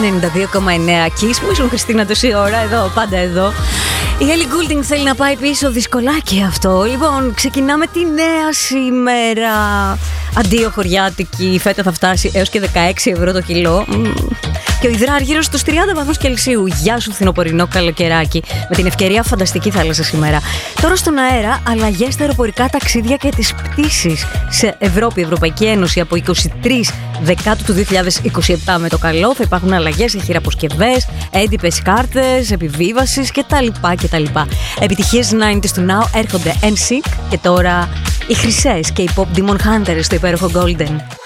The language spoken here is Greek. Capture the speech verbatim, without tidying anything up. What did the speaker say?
ενενήντα δύο κόμμα εννέα Kiss. Πού ήσουν, Χριστίνα, τόση ώρα? Εδώ, πάντα εδώ. Η Ellie Goulding θέλει να πάει πίσω, δυσκολάκι αυτό. Λοιπόν, ξεκινάμε τη νέα σήμερα. Αντίο χωριάτικη, η φέτα θα φτάσει έως και δεκαέξι ευρώ το κιλό. Και ο υδράργυρος στους τριάντα βαθμούς Κελσίου. Γεια σου, φθινοπορεινό καλοκαιράκι. Με την ευκαιρία φανταστική θάλασσα σήμερα. Τώρα στον αέρα, αλλαγές στα αεροπορικά ταξίδια και τις πτήσεις σε Ευρώπη, Ευρωπαϊκή Ένωση από είκοσι τρεις Δεκάτου του δύο χιλιάδες είκοσι επτά με το καλό. Θα υπάρχουν αλλαγές σε χειραποσκευές, έντυπες κάρτες, επιβίβασης κτλ. κτλ. Επιτυχίες ενενήντα του Now έρχονται εν σινκ και τώρα οι χρυσές και οι Pop Demon Hunters στο υπέροχο Golden.